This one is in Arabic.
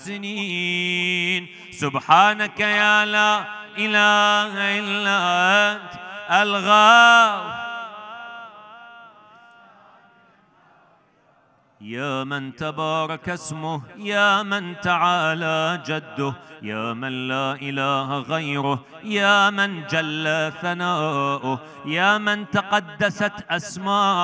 سنين. سبحانك يا لا إله إلا أنت الغافر، يا من تبارك اسمه، يا من تعالى جده، يا من لا إله غيره، يا من جل ثناؤه، يا من تقدست أسماؤه.